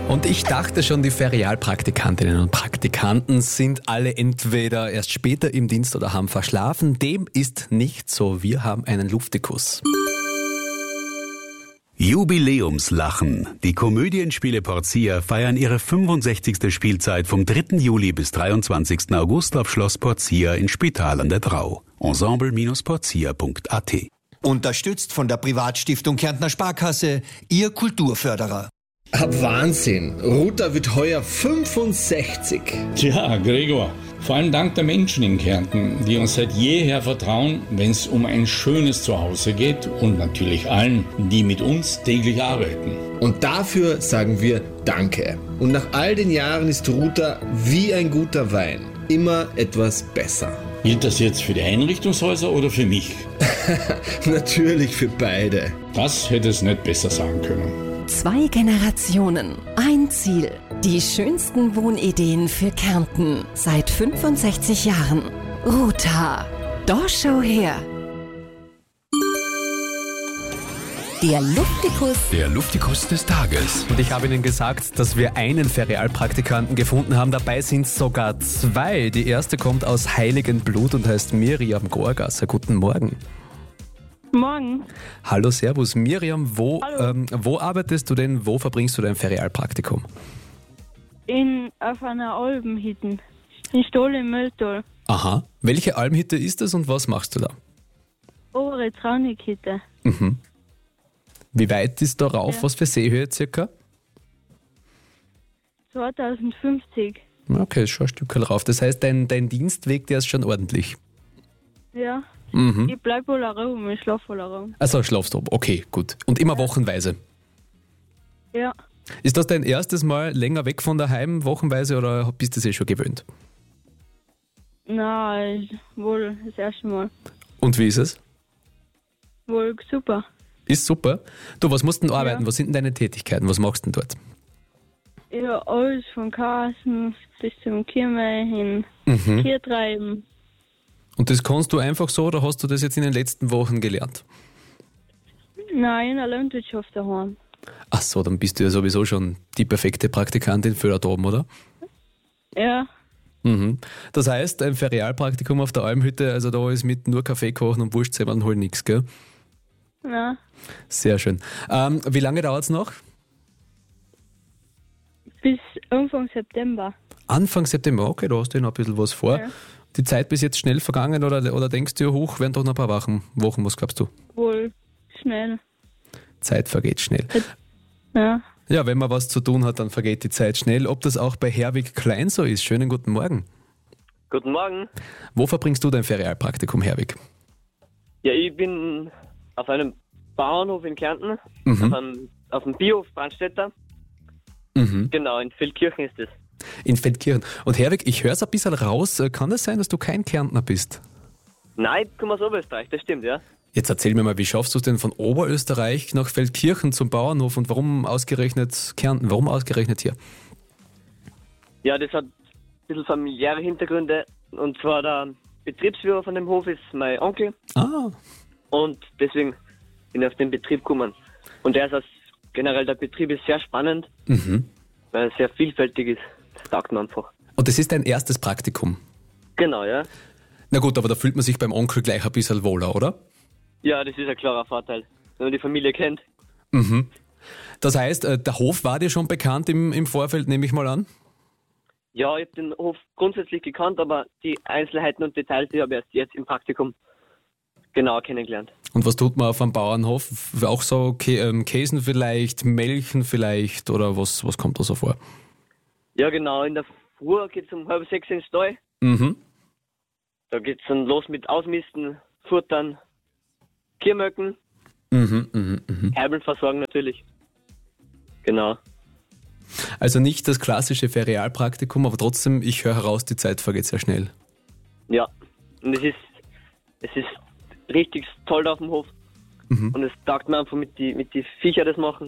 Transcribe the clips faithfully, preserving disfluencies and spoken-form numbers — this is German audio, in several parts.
Und ich dachte schon, die Ferialpraktikantinnen und Praktikanten sind alle entweder erst später im Dienst oder haben verschlafen. Dem ist nicht so. Wir haben einen Luftikus. Jubiläumslachen. Die Komödienspiele Porcia feiern ihre fünfundsechzigste Spielzeit vom dritten Juli bis dreiundzwanzigsten August auf Schloss Porcia in Spital an der Drau. ensemble Porcia punkt a t. Unterstützt von der Privatstiftung Kärntner Sparkasse, Ihr Kulturförderer. Hab Wahnsinn. Ruta wird heuer fünfundsechzig. Tja, Gregor, vor allem dank der Menschen in Kärnten, die uns seit jeher vertrauen, wenn es um ein schönes Zuhause geht und natürlich allen, die mit uns täglich arbeiten. Und dafür sagen wir Danke. Und nach all den Jahren ist Ruta wie ein guter Wein immer etwas besser. Gilt das jetzt für die Einrichtungshäuser oder für mich? Natürlich für beide. Das hätte es nicht besser sagen können. Zwei Generationen, ein Ziel. Die schönsten Wohnideen für Kärnten seit fünfundsechzig Jahren. Ruta. Da schau her. Der Luftikus. Der Luftikus des Tages. Und ich habe Ihnen gesagt, dass wir einen Ferialpraktikanten gefunden haben. Dabei sind es sogar zwei. Die erste kommt aus Heiligenblut und heißt Miriam Gorgasser. Guten Morgen. Morgen. Hallo, servus. Miriam, wo, Hallo. ähm, wo arbeitest du denn, wo verbringst du dein Ferialpraktikum? In, auf einer Albenhütte. In Stoll im Mülltal. Aha. Welche Almhütte ist das und was machst du da? Obere Traunikhütte. Mhm. Wie weit ist da rauf? Ja. Was für Seehöhe circa? zweitausendfünfzig. Okay, ist schon ein Stück rauf. Das heißt, dein, dein Dienstweg, der ist schon ordentlich. Ja. Mhm. Ich bleib wohl Raum, ich schlaf wohl Raum. Also schlafst du oben. Okay, gut. Und immer wochenweise. Ja. Ist das dein erstes Mal länger weg von daheim, wochenweise, oder bist du das eh schon gewöhnt? Na, wohl das erste Mal. Und wie ist es? Wohl super. Ist super. Du, was musst du denn arbeiten? Ja. Was sind denn deine Tätigkeiten? Was machst du denn dort? Ja, alles von Kassen bis zum Kirmei hin. Mhm. Hier treiben. Und das kannst du einfach so, oder hast du das jetzt in den letzten Wochen gelernt? Nein, in der Landwirtschaft daheim. Ach so, dann bist du ja sowieso schon die perfekte Praktikantin für da oben, oder? Ja. Mhm. Das heißt, ein Ferialpraktikum auf der Almhütte, also da ist mit nur Kaffee kochen und Wurstzähmern halt nichts, gell? Ja. Sehr schön. Ähm, wie lange dauert es noch? Bis Anfang September. Anfang September, okay, da hast du ja noch ein bisschen was vor. Ja. Die Zeit bis jetzt schnell vergangen, oder, oder denkst du, hoch, werden doch noch ein paar Wochen, Wochen, was glaubst du? Wohl schnell. Zeit vergeht schnell. Ja. Ja, wenn man was zu tun hat, dann vergeht die Zeit schnell. Ob das auch bei Herwig Klein so ist? Schönen guten Morgen. Guten Morgen. Wo verbringst du dein Ferialpraktikum, Herwig? Ja, ich bin auf einem Bauernhof in Kärnten, Mhm. auf, einem, auf dem Biohof Brandstätter. Mhm. Genau, in Feldkirchen ist das. In Feldkirchen. Und Herwig, ich höre es ein bisschen raus. Kann es sein, dass du kein Kärntner bist? Nein, ich komme aus Oberösterreich, das stimmt, ja. Jetzt erzähl mir mal, wie schaffst du es denn von Oberösterreich nach Feldkirchen zum Bauernhof und warum ausgerechnet Kärnten? Warum ausgerechnet hier? Ja, das hat ein bisschen familiäre Hintergründe. Und zwar der Betriebsführer von dem Hof ist mein Onkel. Ah, Und deswegen bin ich auf den Betrieb gekommen. Und der ist als, generell, der Betrieb ist sehr spannend, mhm. weil er sehr vielfältig ist. Das taugt mir einfach. Und das ist dein erstes Praktikum? Genau, ja. Na gut, aber da fühlt man sich beim Onkel gleich ein bisschen wohler, oder? Ja, das ist ein klarer Vorteil, wenn man die Familie kennt. Mhm. Das heißt, äh, der Hof war dir schon bekannt im, im Vorfeld, nehme ich mal an? Ja, ich habe den Hof grundsätzlich gekannt, aber die Einzelheiten und Details, die habe ich erst jetzt im Praktikum genauer kennengelernt. Und was tut man auf einem Bauernhof? Auch so Kä ähm, Käsen vielleicht, Melken vielleicht, oder was, was kommt da so vor? Ja, genau. In der Früh geht es um halb sechs ins Stall. Mhm. Da geht es dann los mit Ausmisten, Futtern, Kirmöcken, Mhm, mhm, mhm. Herbeln versorgen natürlich. Genau. Also nicht das klassische Ferialpraktikum, aber trotzdem, ich höre heraus, die Zeit vergeht sehr schnell. Ja. Und es ist, es ist richtig toll auf dem Hof. Mhm. Und es taugt mir einfach mit die, mit die Viecher das machen.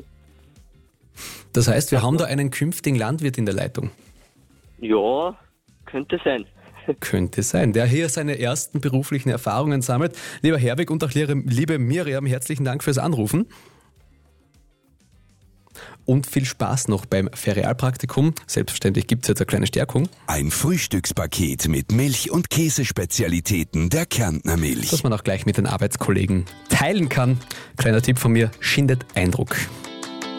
Das heißt, wir haben da einen künftigen Landwirt in der Leitung. Ja, könnte sein. Könnte sein, der hier seine ersten beruflichen Erfahrungen sammelt. Lieber Herwig und auch liebe Miriam, herzlichen Dank fürs Anrufen. und viel Spaß noch beim Ferialpraktikum. Selbstverständlich gibt es jetzt eine kleine Stärkung. Ein Frühstückspaket mit Milch- und Käsespezialitäten der Kärntner Milch. Das man auch gleich mit den Arbeitskollegen teilen kann. Kleiner Tipp von mir, schindet Eindruck.